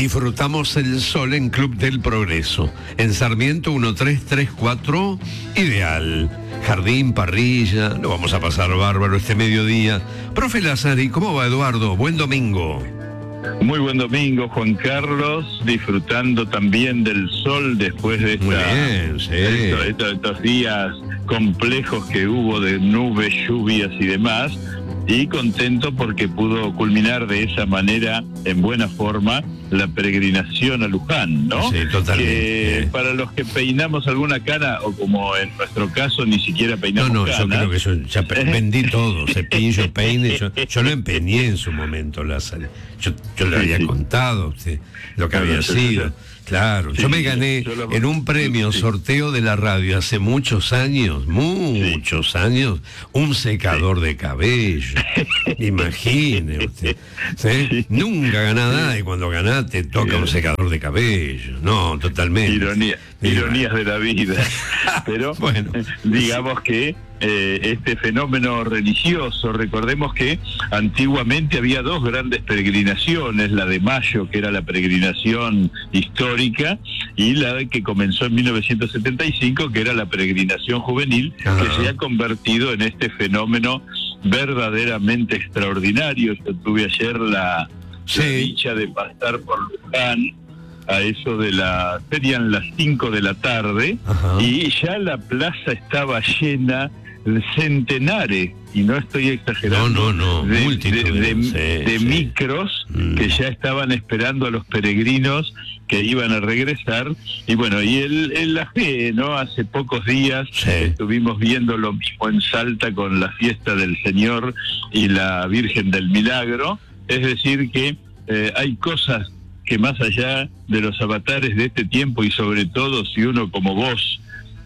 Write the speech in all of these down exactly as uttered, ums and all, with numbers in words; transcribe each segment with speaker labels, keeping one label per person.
Speaker 1: Disfrutamos el sol en Club del Progreso, en Sarmiento uno tres tres cuatro, ideal. Jardín, parrilla, lo vamos a pasar bárbaro este mediodía. Profe Lazzari, ¿cómo va Eduardo? Buen domingo.
Speaker 2: Muy buen domingo, Juan Carlos, disfrutando también del sol después de, esta,
Speaker 1: Muy bien, sí.
Speaker 2: de estos, estos, estos días complejos que hubo de nubes, lluvias y demás, y contento porque pudo culminar de esa manera, en buena forma, la peregrinación a Luján, ¿no?
Speaker 1: Sí, totalmente.
Speaker 2: Que para los que peinamos alguna cana, o como en nuestro caso, ni siquiera peinamos
Speaker 1: No, no,
Speaker 2: canas.
Speaker 1: yo creo que yo ya pe- vendí todo, cepillo, peine, yo, yo lo empeñé en su momento, Lázaro. Yo, yo le
Speaker 2: Sí,
Speaker 1: había
Speaker 2: sí.
Speaker 1: contado a usted lo que
Speaker 2: Claro,
Speaker 1: había
Speaker 2: yo-
Speaker 1: sido.
Speaker 2: yo-
Speaker 1: Claro,
Speaker 2: sí,
Speaker 1: yo me
Speaker 2: sí,
Speaker 1: gané
Speaker 2: yo lo-
Speaker 1: en un premio
Speaker 2: sí.
Speaker 1: sorteo de la radio hace muchos años, muchos años, un secador de cabello. Imagine usted. ¿sí?
Speaker 2: Sí.
Speaker 1: Nunca ganás nada y cuando ganás te toca un secador de cabello. No, totalmente.
Speaker 2: Ironía,
Speaker 1: Y
Speaker 2: ironías de la vida. Pero
Speaker 1: Bueno,
Speaker 2: digamos que eh, este fenómeno religioso, recordemos que antiguamente había dos grandes peregrinaciones, la de Mayo, que era la peregrinación histórica, y la que comenzó en mil novecientos setenta y cinco, que era la peregrinación juvenil,
Speaker 1: Ajá.
Speaker 2: que se ha convertido en este fenómeno verdaderamente extraordinario. Yo tuve ayer la,
Speaker 1: Sí.
Speaker 2: la dicha de pasar por Luján a eso de la, serían las cinco de la tarde,
Speaker 1: Ajá.
Speaker 2: y ya la plaza estaba llena, centenares, y no estoy exagerando,
Speaker 1: No, no, no,
Speaker 2: de,
Speaker 1: multitud,
Speaker 2: de- de-
Speaker 1: sí,
Speaker 2: de
Speaker 1: sí.
Speaker 2: micros
Speaker 1: Mm.
Speaker 2: que ya estaban esperando a los peregrinos que iban a regresar. Y bueno, y el, el la fe, ¿no? Hace pocos días
Speaker 1: Sí.
Speaker 2: estuvimos viendo lo mismo en Salta con la fiesta del Señor y la Virgen del Milagro. Es decir que eh, hay cosas que más allá de los avatares de este tiempo, y sobre todo si uno como vos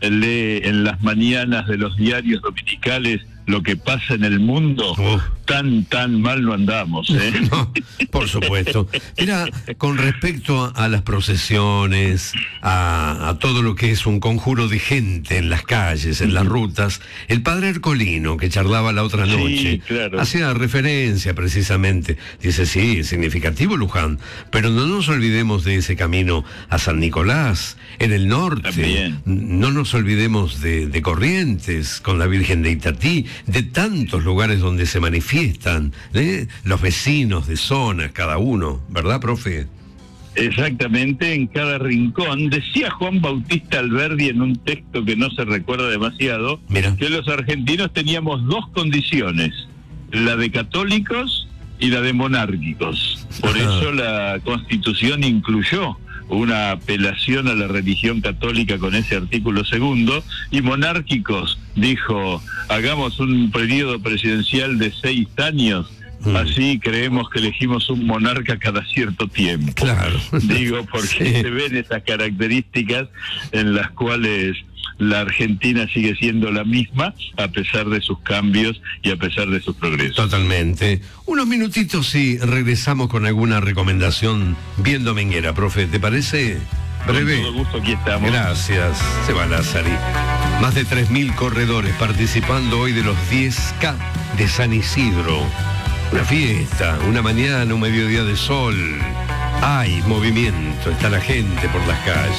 Speaker 2: lee en las mañanas de los diarios dominicales lo que pasa en el mundo,
Speaker 1: Uf.
Speaker 2: tan, tan mal no andamos, ¿eh?
Speaker 1: No, por supuesto. Mira, con respecto a, a las procesiones, a, a todo lo que es un conjuro de gente en las calles, en las rutas, el padre Ercolino, que charlaba la otra
Speaker 2: Sí,
Speaker 1: noche,
Speaker 2: claro.
Speaker 1: hacía referencia precisamente. Dice, sí, es significativo Luján, pero no nos olvidemos de ese camino a San Nicolás, en el norte.
Speaker 2: También.
Speaker 1: No nos olvidemos de, de Corrientes, con la Virgen de Itatí, de tantos lugares donde se manifiestan, ¿eh? Los vecinos de zonas, cada uno, ¿verdad, profe?
Speaker 2: Exactamente, en cada rincón. Decía Juan Bautista Alberdi en un texto que no se recuerda demasiado,
Speaker 1: Mira.
Speaker 2: que los argentinos teníamos dos condiciones, la de católicos y la de monárquicos. Por
Speaker 1: Ajá.
Speaker 2: eso la Constitución incluyó una apelación a la religión católica con ese artículo segundo, y monárquicos dijo, hagamos un periodo presidencial de seis años,
Speaker 1: Mm.
Speaker 2: así creemos que elegimos un monarca cada cierto tiempo.
Speaker 1: Claro.
Speaker 2: Digo, porque
Speaker 1: Sí.
Speaker 2: se ven esas características en las cuales la Argentina sigue siendo la misma, a pesar de sus cambios y a pesar de sus progresos.
Speaker 1: Totalmente. Unos minutitos y regresamos con alguna recomendación bien dominguera, profe. ¿Te parece? Breve.
Speaker 2: Con todo gusto, aquí estamos.
Speaker 1: Gracias, Seba Lazzari. Más de tres mil corredores participando hoy de los diez K de San Isidro. Una fiesta, una mañana, un mediodía de sol. Hay movimiento, está la gente por las calles.